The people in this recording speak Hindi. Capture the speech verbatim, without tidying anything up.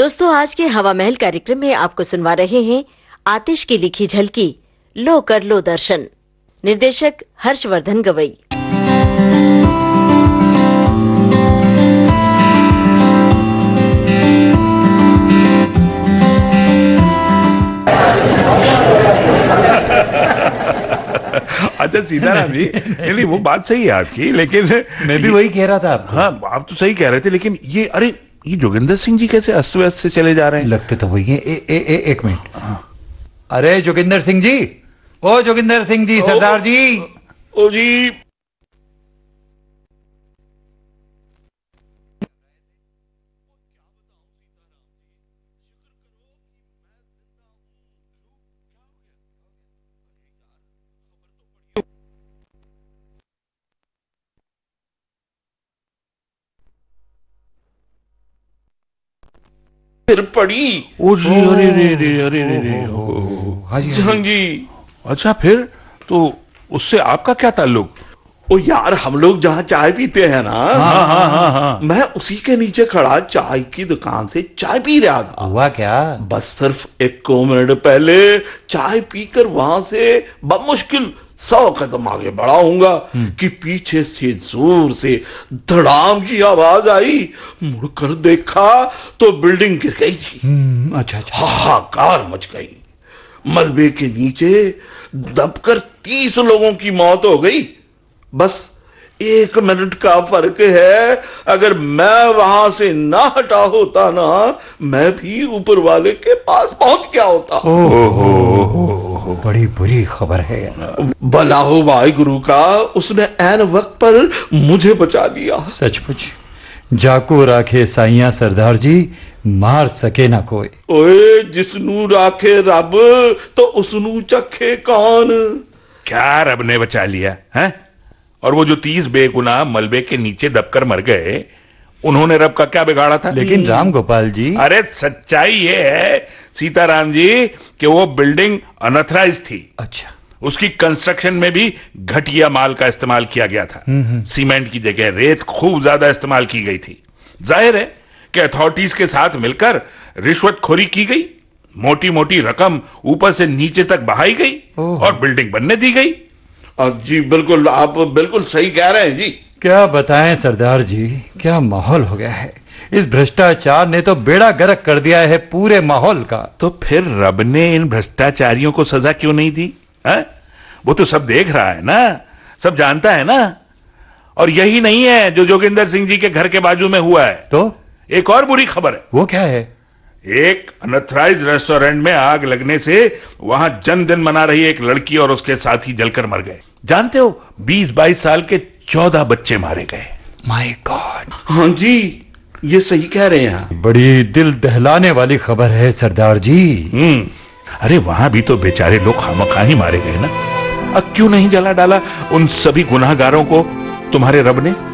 दोस्तों, आज के हवा महल कार्यक्रम में आपको सुनवा रहे हैं आतिश की लिखी झलकी लो कर लो दर्शन। निर्देशक हर्षवर्धन गवई। अच्छा सीताराम जी, नहीं वो बात सही है आपकी, लेकिन मैं भी वही कह रहा था आपको। हाँ, आप तो सही कह रहे थे, लेकिन ये अरे ये जोगिंदर सिंह जी कैसे अस्त व्यस्त से चले जा रहे हैं? लगते तो वही है। ए, ए, ए, एक मिनट। अरे जोगिंदर सिंह जी, ओ जोगिंदर सिंह जी, सरदार जी। ओ जी। फिर पड़ी। ओ जी, अरे रे रे अरे रे रे हाँ जी। अच्छा, फिर तो उससे आपका क्या ताल्लुक? ओ यार, हम लोग जहाँ चाय पीते हैं ना, हाँ हाँ हाँ हाँ, मैं उसी के नीचे खड़ा चाय की दुकान से चाय पी रहा था। हुआ क्या? बस सिर्फ एक को मिनट पहले चाय पीकर वहां से बमुश्किल सौ कदम आगे बढ़ा हूंगा कि पीछे से जोर से धड़ाम की आवाज आई। मुड़कर देखा तो बिल्डिंग गिर गई थी। अच्छा अच्छा। हाहाकार मच गई। मलबे के नीचे दबकर तीस लोगों की मौत हो गई। बस एक मिनट का फर्क है, अगर मैं वहां से ना हटा होता ना, मैं भी ऊपर वाले के पास पहुंच गया होता। ओहो, बड़ी बुरी खबर है। भला हो भाई गुरु का, उसने ऐन वक्त पर मुझे बचा लिया। सचमुच जाको राखे साइया सरदार जी, मार सके ना कोई। ओए, जिसनू राखे रब तो उसनू चखे कौन। क्या रब ने बचा लिया है? और वो जो तीस बेगुनाह मलबे के नीचे दबकर मर गए, उन्होंने रब का क्या बिगाड़ा था? लेकिन राम गोपाल जी, अरे सच्चाई ये है सीताराम जी कि वो बिल्डिंग अनऑथराइज थी। अच्छा। उसकी कंस्ट्रक्शन में भी घटिया माल का इस्तेमाल किया गया था। सीमेंट की जगह रेत खूब ज्यादा इस्तेमाल की गई थी। जाहिर है कि अथॉरिटीज के साथ मिलकर रिश्वतखोरी की गई, मोटी मोटी रकम ऊपर से नीचे तक बहाई गई और बिल्डिंग बनने दी गई। जी बिल्कुल, आप बिल्कुल सही कह रहे हैं जी। क्या बताएं सरदार जी, क्या माहौल हो गया है। इस भ्रष्टाचार ने तो बेड़ा गर्क कर दिया है पूरे माहौल का। तो फिर रब ने इन भ्रष्टाचारियों को सजा क्यों नहीं दी? है? वो तो सब देख रहा है ना, सब जानता है ना। और यही नहीं है जो जोगिंदर सिंह जी के घर के बाजू में हुआ है। तो एक और बुरी खबर है। वो क्या है? एक अनऑथराइज्ड रेस्टोरेंट में आग लगने से वहां जन्मदिन मना रही एक लड़की और उसके साथी जलकर मर गए। जानते हो, बीस बाईस साल के चौदह बच्चे मारे गए। My God. हाँ जी, ये सही कह रहे हैं। बड़ी दिल दहलाने वाली खबर है सरदार जी। हम्म अरे वहां भी तो बेचारे लोग खामखा ही मारे गए ना। अब क्यों नहीं जला डाला उन सभी गुनाहगारों को तुम्हारे रब ने?